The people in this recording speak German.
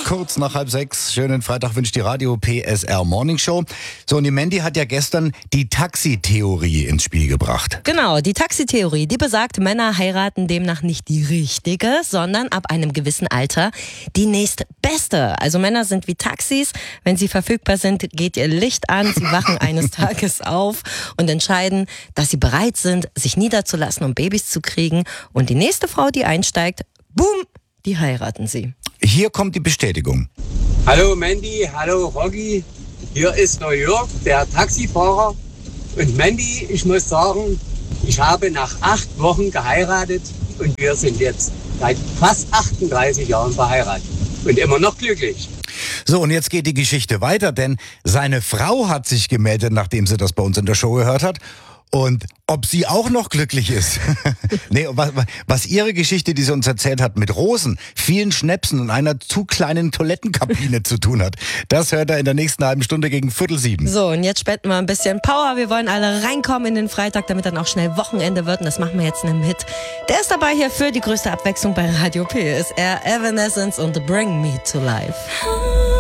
kurz nach 5:30. Schönen Freitag wünscht die Radio PSR Morning Show. So, und die Mandy hat ja gestern die Taxitheorie ins Spiel gebracht. Genau, die Taxitheorie, die besagt, Männer heiraten demnach nicht die richtige, sondern ab einem gewissen Alter die nächstbeste. Also Männer sind wie Taxis, wenn sie verfügbar sind, geht ihr Licht an, sie wachen eines Tages auf und entscheiden, dass sie bereit sind, sich niederzulassen, um Babys zu kriegen. Und die nächste Frau, die einsteigt, boom, die heiraten sie. Hier kommt die Bestätigung. Hallo Mandy, hallo Rocky, hier ist der Jörg, der Taxifahrer. Und Mandy, ich muss sagen, ich habe nach 8 Wochen geheiratet und wir sind jetzt seit fast 38 Jahren verheiratet und immer noch glücklich. So, und jetzt geht die Geschichte weiter, denn seine Frau hat sich gemeldet, nachdem sie das bei uns in der Show gehört hat. Und ob sie auch noch glücklich ist. Nee, was ihre Geschichte, die sie uns erzählt hat, mit Rosen, vielen Schnäpsen und einer zu kleinen Toilettenkabine zu tun hat, das hört er in der nächsten halben Stunde gegen 6:45. So, und jetzt spenden wir ein bisschen Power. Wir wollen alle reinkommen in den Freitag, damit dann auch schnell Wochenende wird. Und das machen wir jetzt in einem Hit. Der ist dabei hier für die größte Abwechslung bei Radio PSR, Evanescence und Bring Me to Life.